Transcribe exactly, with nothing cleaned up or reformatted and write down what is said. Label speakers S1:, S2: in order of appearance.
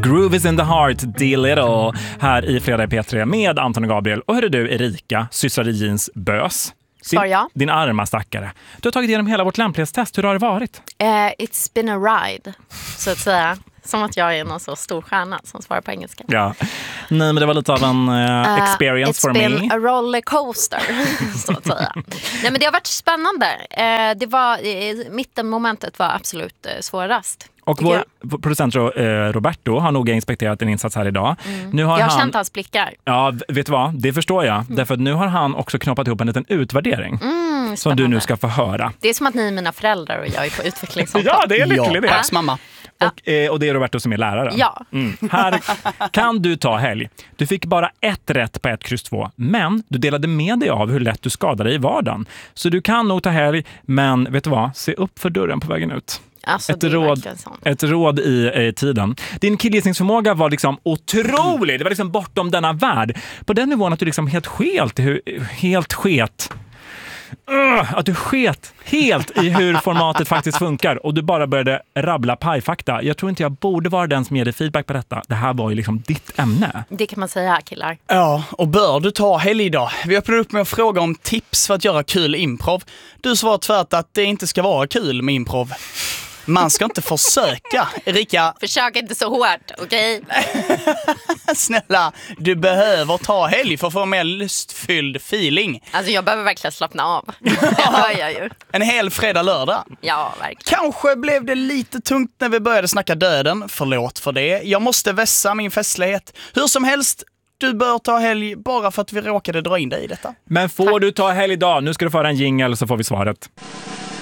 S1: Groove is in the heart, D Little, här i Fredag i P tre med Anton och Gabriel. Och hörru du, Erika, systrar i jeans bös.
S2: Svar ja.
S1: Din arma stackare. Du har tagit igenom hela vårt lämplighetstest. Hur har det varit?
S2: Uh, it's been a ride, så att säga. Som att jag är någon så stor stjärna som svarar på engelska.
S1: Ja. Nej, men det var lite av en uh, experience
S2: uh,
S1: for me.
S2: It's been a rollercoaster, så att säga. Nej, men det har varit spännande. Uh, det var, uh, mittenmomentet var absolut uh, svårast.
S1: Och vår jag. producent eh, Roberto har nog inspekterat en insats här idag.
S2: Mm.
S1: Nu har
S2: jag har
S1: han,
S2: känt hans blickar.
S1: Ja, vet du vad? Det förstår jag. Mm. Därför att nu har han också knoppat ihop en liten utvärdering. Mm, som du nu ska få höra.
S2: Det är som att ni är mina föräldrar och jag är på utvecklingssamtal.
S1: Ja, det är lycklig det.
S3: Tack mamma.
S1: Och, eh, och det är Roberto som är läraren.
S2: Ja.
S1: Mm. Här kan du ta helg. Du fick bara ett rätt på ett kryss två. Men du delade med dig av hur lätt du skadar dig i vardagen. Så du kan nog ta helg. Men vet du vad? Se upp för dörren på vägen ut.
S2: Alltså,
S1: ett, råd, ett råd i eh, tiden. Din killgissningsförmåga var liksom otrolig. Det var liksom bortom denna värld. På den nivån att du liksom helt sket, helt sket. Uh, att du sket helt i hur formatet faktiskt funkar och du bara började rabbla pajfakta. Jag tror inte jag borde vara den som ger dig feedback på detta. Det här var ju liksom ditt ämne.
S2: Det kan man säga, killar.
S3: Ja, och bör du ta helg idag? Vi öppnar upp med att fråga om tips för att göra kul improv. Du svarar tvärt att det inte ska vara kul med improv. Man ska inte försöka. Erika,
S2: försök inte så hårt, okej? Okay?
S3: Snälla, du behöver ta helg för att få en mer lustfylld feeling.
S2: Alltså jag behöver verkligen slappna av. Det hör jag ju.
S3: En hel fredag lördag.
S2: Ja, verkligen.
S3: Kanske blev det lite tungt när vi började snacka döden. Förlåt för det. Jag måste vässa min festlighet. Hur som helst, du bör ta helg bara för att vi råkade dra in dig i detta.
S1: Men får
S2: Tack.
S1: du ta helg idag? Nu ska du föra en jingle så får vi svaret.